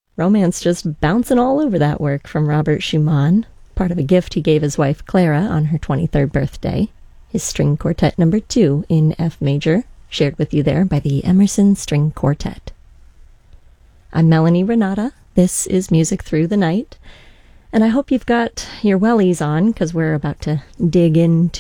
Romance just bouncing all over that work from Robert Schumann, part of a gift he gave his wife Clara on her 23rd birthday. His String Quartet No. 2 in F major, shared with you there by the Emerson String Quartet. I'm Melanie Renata. This is Music Through the Night, and I hope you've got your wellies on, because we're about to dig into